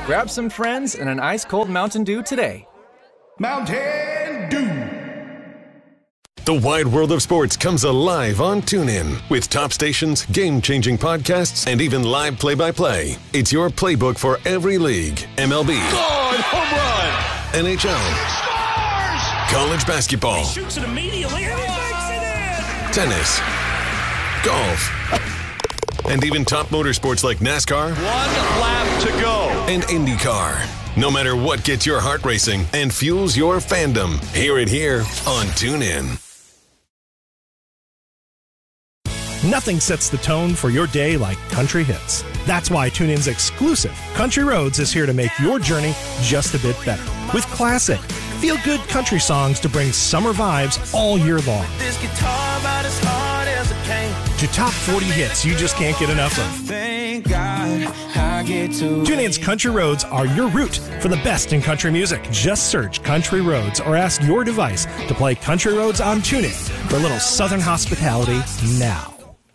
Grab some friends and an ice-cold Mountain Dew today. Mountain Dew. The wide world of sports comes alive on TuneIn with top stations, game-changing podcasts, and even live play-by-play. It's your playbook for every league. MLB. Home run. NHL. Scores! College basketball. He shoots it immediately and he makes it in! Tennis. Golf. And even top motorsports like NASCAR. One lap to go. And IndyCar. No matter what gets your heart racing and fuels your fandom, hear it here on TuneIn. Nothing sets the tone for your day like country hits. That's why TuneIn's exclusive Country Roads is here to make your journey just a bit better. With classic, feel-good country songs to bring summer vibes all year long. This guitar about as hard as it came. To top 40 hits you just can't get enough of. Thank God I get to. TuneIn's Country Roads are your route for the best in country music. Just search Country Roads or ask your device to play Country Roads on TuneIn for a little Southern hospitality now.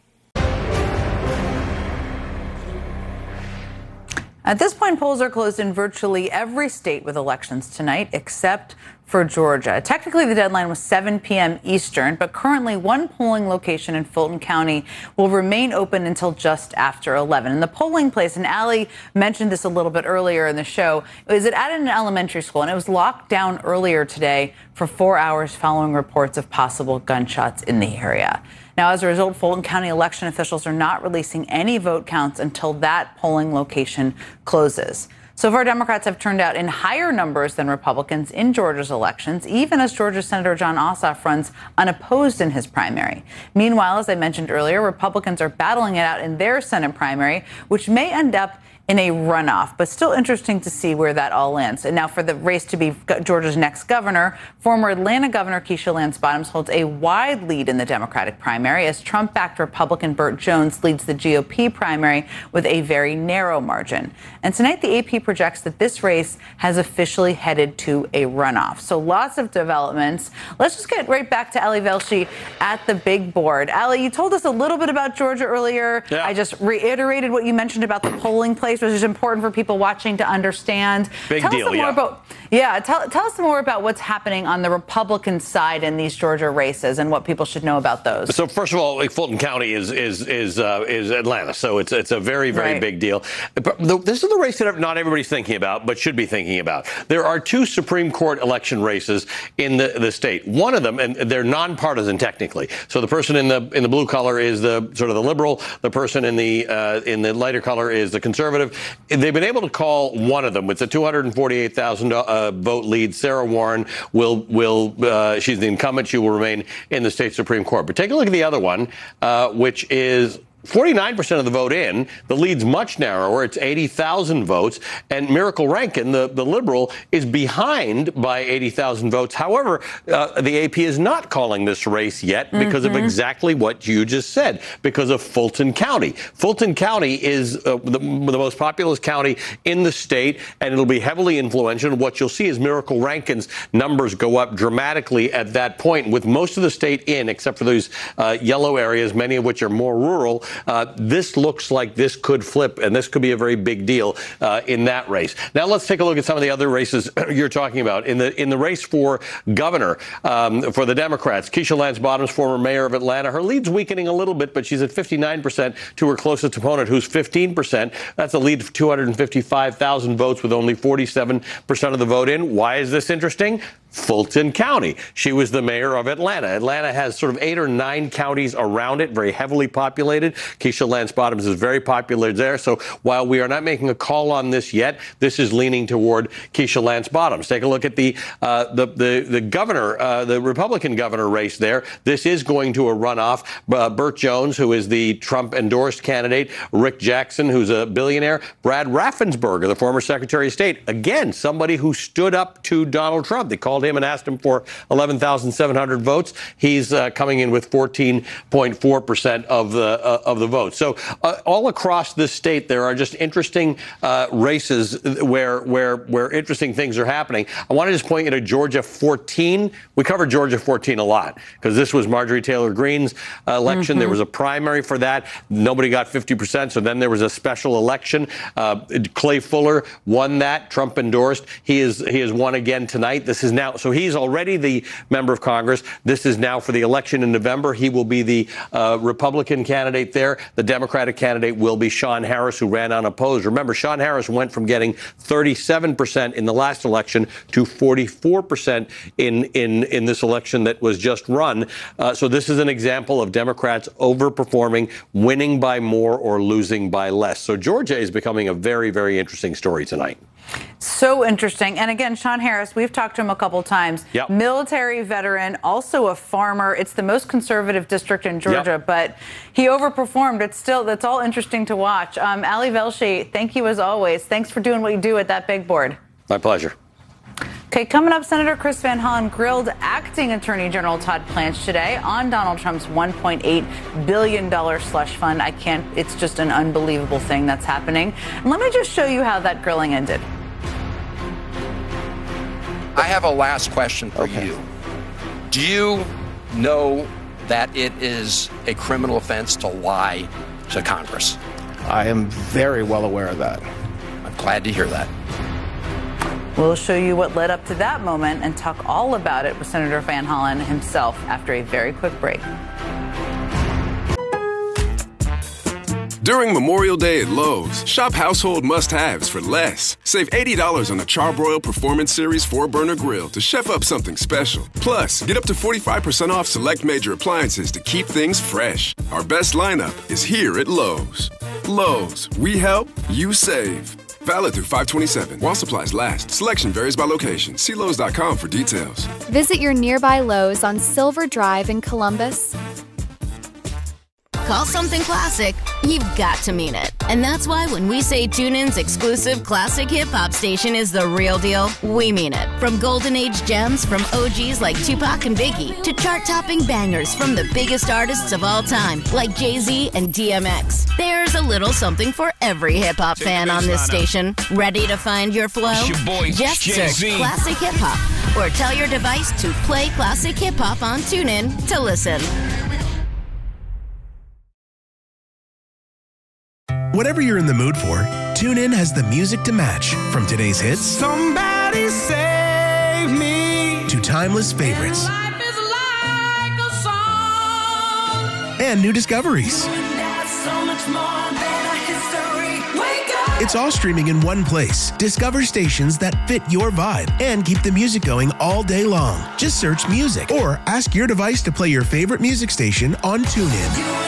At this point, polls are closed in virtually every state with elections tonight, except for Georgia. Technically, the deadline was 7 p.m. Eastern, but currently one polling location in Fulton County will remain open until just after 11. And the polling place, and Allie mentioned this a little bit earlier in the show, is at an elementary school, and it was locked down earlier today for 4 hours following reports of possible gunshots in the area. Now, as a result, Fulton County election officials are not releasing any vote counts until that polling location closes. So far, Democrats have turned out in higher numbers than Republicans in Georgia's elections, even as Georgia Senator Jon Ossoff runs unopposed in his primary. Meanwhile, as I mentioned earlier, Republicans are battling it out in their Senate primary, which may end up in a runoff, but still interesting to see where that all lands. And now for the race to be Georgia's next governor, former Atlanta Governor Keisha Lance Bottoms holds a wide lead in the Democratic primary as Trump-backed Republican Burt Jones leads the GOP primary with a very narrow margin. And tonight, the AP projects that this race has officially headed to a runoff. So lots of developments. Let's just get right back to Ali Velshi at the big board. Ali, you told us a little bit about Georgia earlier. Yeah. I just reiterated what you mentioned about the polling place, which is important for people watching to understand. Big deal, Tell us more about what's happening on the Republican side in these Georgia races and what people should know about those. So first of all, Fulton County is Atlanta, so it's a very big deal. But this is the race that not everybody's thinking about, but should be thinking about. There are two Supreme Court election races in the state. One of them, and they're nonpartisan technically. So the person in the blue color is the sort of the liberal. The person in the lighter color is the conservative. They've been able to call one of them. It's a 248,000 vote lead. Sarah Warren she's the incumbent. She will remain in the state Supreme Court. But take a look at the other one, which is 49% of the vote in. The lead's much narrower. It's 80,000 votes. And Miracle Rankin, the liberal, is behind by 80,000 votes. However, the AP is not calling this race yet because of exactly what you just said, because of Fulton County. Fulton County is the most populous county in the state, and it'll be heavily influential. What you'll see is Miracle Rankin's numbers go up dramatically at that point, with most of the state in, except for those yellow areas, many of which are more rural. This looks like this could flip, and this could be a very big deal in that race. Now let's take a look at some of the other races you're talking about. In the race for governor for the Democrats, Keisha Lance Bottoms, former mayor of Atlanta, her lead's weakening a little bit, but she's at 59% to her closest opponent, who's 15%. That's a lead of 255,000 votes with only 47% of the vote in. Why is this interesting? Fulton County. She was the mayor of Atlanta. Atlanta has sort of 8 or 9 counties around it, very heavily populated. Keisha Lance Bottoms is very popular there. So while we are not making a call on this yet, this is leaning toward Keisha Lance Bottoms. Take a look at the governor, the Republican governor race there. This is going to a runoff. Burt Jones, who is the Trump-endorsed candidate, Rick Jackson, who's a billionaire, Brad Raffensperger, the former Secretary of State, again, somebody who stood up to Donald Trump. They called called him and asked him for 11,700 votes. He's coming in with 14.4% of the vote. So all across this state, there are just interesting races where interesting things are happening. I want to just point you to Georgia 14. We covered Georgia 14 a lot because this was Marjorie Taylor Greene's election. There was a primary for that. Nobody got 50%. So then there was a special election. Clay Fuller won that. Trump endorsed. He has won again tonight. This is now, so he's already the member of Congress. This is now for the election in November. He will be the Republican candidate there. The Democratic candidate will be Sean Harris, who ran unopposed. Remember, Sean Harris went from getting 37% in the last election to 44% in this election that was just run. So this is an example of Democrats overperforming, winning by more or losing by less. So Georgia is becoming a very, very interesting story tonight. So interesting. And again, Sean Harris, we've talked to him a couple times. Yep. Military veteran, also a farmer. It's the most conservative district in Georgia, but he overperformed. That's all interesting to watch. Ali Velshi, thank you as always. Thanks for doing what you do at that big board. My pleasure. Okay, coming up, Senator Chris Van Hollen grilled acting Attorney General Todd Blanche today on Donald Trump's $1.8 billion slush fund. It's just an unbelievable thing that's happening. And let me just show you how that grilling ended. I have a last question for you. Do you know that it is a criminal offense to lie to Congress? I am very well aware of that. I'm glad to hear that. We'll show you what led up to that moment and talk all about it with Senator Van Hollen himself after a very quick break. During Memorial Day at Lowe's, shop household must-haves for less. Save $80 on the Charbroil Performance Series 4-burner grill to chef up something special. Plus, get up to 45% off select major appliances to keep things fresh. Our best lineup is here at Lowe's. Lowe's, we help, you save. Valid through 5/27. While supplies last. Selection varies by location. See Lowe's.com for details. Visit your nearby Lowe's on Silver Drive in Columbus. Call something classic, you've got to mean it. And that's why when we say TuneIn's exclusive classic hip-hop station is the real deal, we mean it. From Golden Age gems from OGs like Tupac and Biggie to chart-topping bangers from the biggest artists of all time like Jay-Z and DMX. There's a little something for every hip-hop fan on this station. Ready to find your flow? Just search Classic Hip Hop or tell your device to play Classic Hip Hop on TuneIn to listen. Whatever you're in the mood for, TuneIn has the music to match. From today's hits, Somebody save me, to timeless favorites, life is like a song, and new discoveries. that's so much more than a history. Wake up. It's all streaming in one place. Discover stations that fit your vibe and keep the music going all day long. Just search music or ask your device to play your favorite music station on TuneIn.